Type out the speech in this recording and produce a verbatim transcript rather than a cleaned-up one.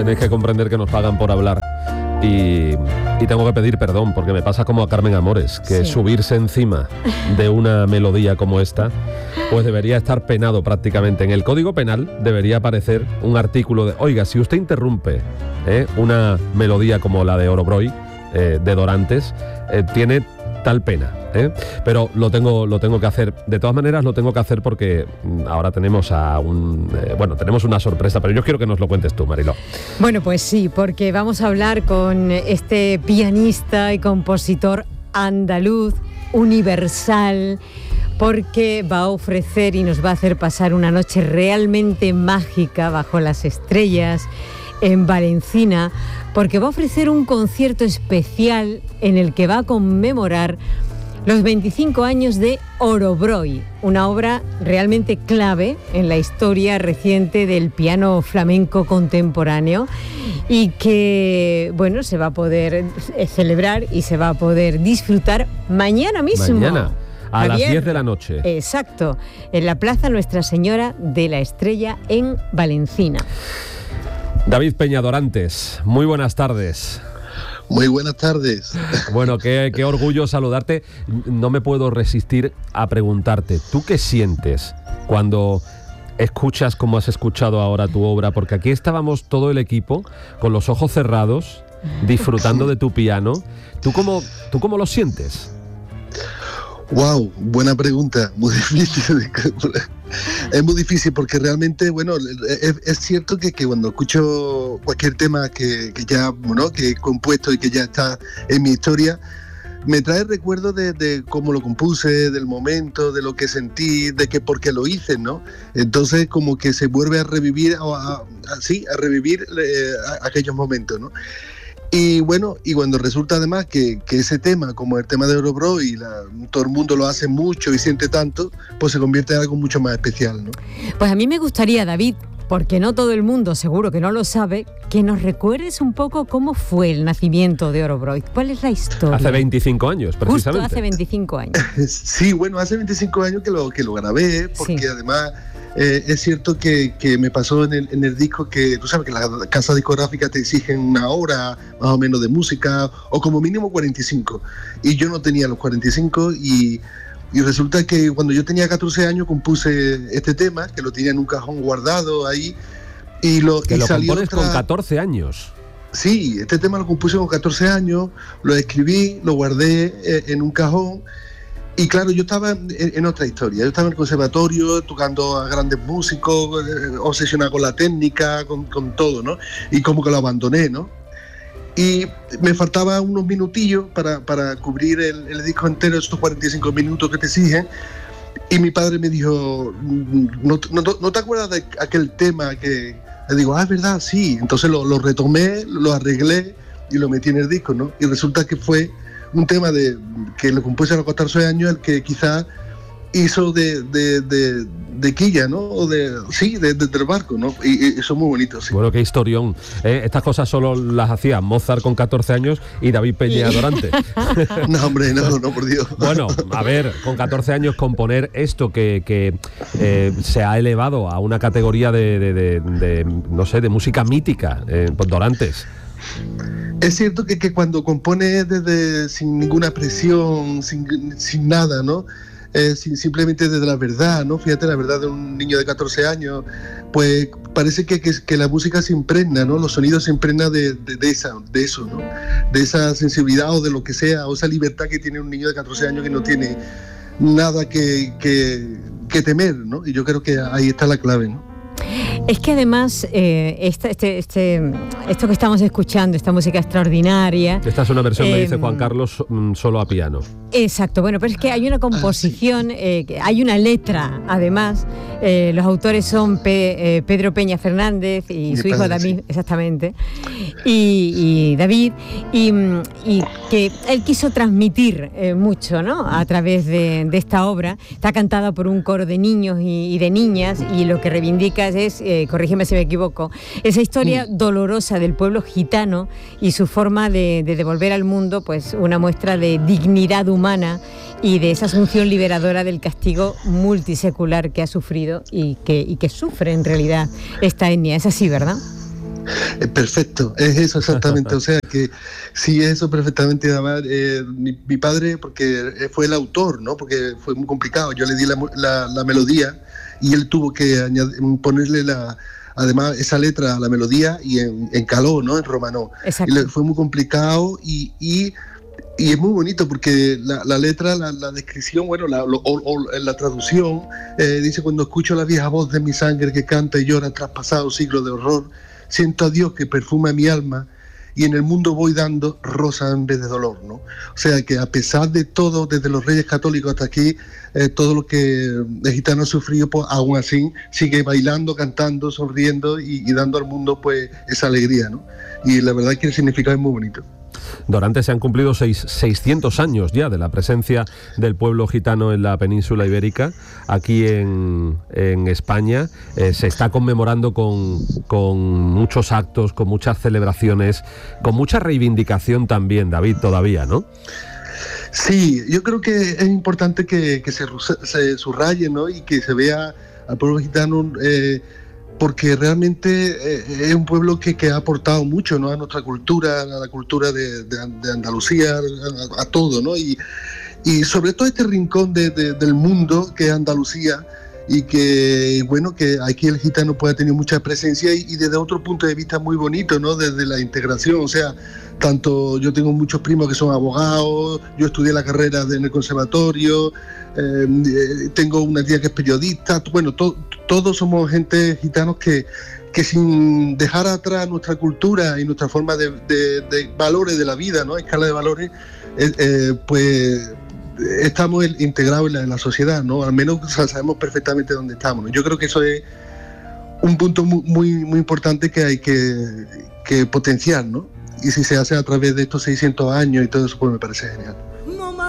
Tenéis que comprender que nos pagan por hablar. Y, y tengo que pedir perdón, porque me pasa como a Carmen Amores, que sí. subirse encima de una melodía como esta, pues debería estar penado prácticamente. En el Código Penal debería aparecer un artículo de, oiga, si usted interrumpe ¿eh? una melodía como la de Orobroy, eh, de Dorantes, eh, tiene tal pena. ¿eh? Pero lo tengo, lo tengo que hacer. De todas maneras, lo tengo que hacer porque ahora tenemos a un... Eh, bueno, tenemos una sorpresa, pero yo quiero que nos lo cuentes tú, Mariló. Bueno, pues sí, porque vamos a hablar con este pianista y compositor andaluz, universal, porque va a ofrecer y nos va a hacer pasar una noche realmente mágica bajo las estrellas en Valencina, porque va a ofrecer un concierto especial en el que va a conmemorar los veinticinco años de Orobroy, una obra realmente clave en la historia reciente del piano flamenco contemporáneo y que, bueno, se va a poder celebrar y se va a poder disfrutar mañana mismo. Mañana, a Javier, las diez de la noche. Exacto, en la Plaza Nuestra Señora de la Estrella en Valencina. David Peña Dorantes, muy buenas tardes. Muy buenas tardes. Bueno, qué, qué orgullo saludarte. No me puedo resistir a preguntarte, ¿tú qué sientes cuando escuchas como has escuchado ahora tu obra? Porque aquí estábamos todo el equipo con los ojos cerrados, disfrutando de tu piano. ¿Tú cómo, tú cómo lo sientes? Wow, buena pregunta, muy difícil. Es muy difícil porque realmente, bueno, es, es cierto que, que cuando escucho cualquier tema que, que ya, bueno, que he compuesto y que ya está en mi historia, me trae recuerdos de, de cómo lo compuse, del momento, de lo que sentí, de que por qué lo hice, ¿no? Entonces como que se vuelve a revivir, a, a, a, sí, a revivir eh, a, aquellos momentos, ¿no? Y bueno, y cuando resulta además que, que ese tema, como el tema de Orobroy, la, todo el mundo lo hace mucho y siente tanto, pues se convierte en algo mucho más especial, ¿no? Pues a mí me gustaría, David, porque no todo el mundo seguro que no lo sabe, que nos recuerdes un poco cómo fue el nacimiento de Orobroy. ¿Cuál es la historia? Hace veinticinco años, precisamente. Justo hace veinticinco años. Sí, bueno, hace veinticinco años que lo, que lo grabé, porque sí. además... Eh, es cierto que, que me pasó en el, en el disco que, tú sabes que las casas discográficas te exigen una hora más o menos de música, o como mínimo cuarenta y cinco, y yo no tenía los cuarenta y cinco, y, y resulta que cuando yo tenía catorce años compuse este tema, que lo tenía en un cajón guardado ahí, y lo, que y lo salió compones otra... con catorce años. Sí, este tema lo compuse con catorce años, lo escribí, lo guardé eh, en un cajón. Y claro, yo estaba en, en otra historia, yo estaba en el conservatorio tocando a grandes músicos, eh, obsesionado con la técnica, con, con todo, ¿no? Y como que lo abandoné, ¿no? Y me faltaban unos minutillos para, para cubrir el, el disco entero, esos cuarenta y cinco minutos que te exigen. Y mi padre me dijo, ¿no, no, no te acuerdas de aquel tema que...? Le digo, ah, es verdad, sí. Entonces lo, lo retomé, lo arreglé y lo metí en el disco, ¿no? Y resulta que fue... un tema de que lo compuse a los catorce años, el que quizás hizo de, de, de, de quilla, ¿no? O de, sí, de, de, del barco, ¿no? Y, y eso es muy bonito, sí. Bueno, qué historión. Eh, estas cosas solo las hacía Mozart con catorce años y David Peña Dorantes. No, hombre, no, no, por Dios. Bueno, a ver, con catorce años componer esto que, que eh, se ha elevado a una categoría de, de, de, de no sé, de música mítica, eh, Dorantes. Es cierto que, que cuando compones desde sin ninguna presión, sin, sin nada, ¿no? Eh, sin, simplemente desde la verdad, ¿no? Fíjate, la verdad de un niño de catorce años, pues parece que, que, que la música se impregna, ¿no? Los sonidos se impregnan de, de, de, esa, de eso, ¿no? De esa sensibilidad o de lo que sea, o esa libertad que tiene un niño de catorce años que no tiene nada que, que, que temer, ¿no? Y yo creo que ahí está la clave, ¿no? Es que además eh, esta, este, este, esto que estamos escuchando, esta música extraordinaria... Esta es una versión, eh, me dice Juan Carlos, solo a piano. Exacto, bueno, pero es que hay una composición, eh, hay una letra, además. Eh, los autores son Pe, eh, Pedro Peña Fernández y Mi su padre, hijo David, sí. exactamente, y, y David, y, y que él quiso transmitir eh, mucho, ¿no? A través de, de esta obra. Está cantada por un coro de niños y, y de niñas, y lo que reivindica es, eh, corrígeme si me equivoco, esa historia mm. dolorosa del pueblo gitano y su forma de, de devolver al mundo pues una muestra de dignidad humana y de esa asunción liberadora del castigo multisecular que ha sufrido y que, y que sufre en realidad esta etnia. Es así, ¿verdad? Eh, perfecto, es eso exactamente. O sea que sí, eso perfectamente. Además, eh, mi, mi padre, porque fue el autor, ¿no? Porque fue muy complicado. Yo le di la, la, la melodía y él tuvo que añadir, ponerle la, además esa letra a la melodía y en, en caló, ¿no? En romanó. Exacto. Y le, fue muy complicado y, y, y es muy bonito porque la, la letra, la, la descripción, bueno, la, lo, o, o, la traducción eh, dice: cuando escucho la vieja voz de mi sangre que canta y llora tras pasados siglos de horror, siento a Dios que perfuma mi alma y en el mundo voy dando rosa en vez de dolor, ¿no? O sea que a pesar de todo, desde los Reyes Católicos hasta aquí, eh, todo lo que el gitano ha sufrido, pues aún así sigue bailando, cantando, sonriendo y, y dando al mundo pues esa alegría, ¿no? Y la verdad es que el significado es muy bonito. Durante se han cumplido seis, seiscientos años ya de la presencia del pueblo gitano en la península ibérica. Aquí en, en España eh, se está conmemorando con, con muchos actos, con muchas celebraciones, con mucha reivindicación también, David, todavía, ¿no? Sí, yo creo que es importante que, que se, se subraye, ¿no? Y que se vea al pueblo gitano, eh, porque realmente eh, es un pueblo que, que ha aportado mucho, ¿no? A nuestra cultura, a la cultura de, de, de Andalucía, a, a todo, ¿no? Y, y sobre todo este rincón de, de, del mundo que es Andalucía, y que, bueno, que aquí el gitano puede tener mucha presencia y, y desde otro punto de vista muy bonito, ¿no? Desde la integración, o sea, tanto yo tengo muchos primos que son abogados, yo estudié la carrera en el conservatorio, eh, tengo una tía que es periodista, bueno, to, todos somos gente gitanos que, que sin dejar atrás nuestra cultura y nuestra forma de, de, de valores de la vida, ¿no? Escala de valores, eh, eh, pues estamos integrados en la, en la sociedad, ¿no? Al menos, o sea, sabemos perfectamente dónde estamos, ¿no? Yo creo que eso es un punto muy, muy, muy importante que hay que, que potenciar, ¿no? Y si se hace a través de estos seiscientos años y todo eso, pues me parece genial.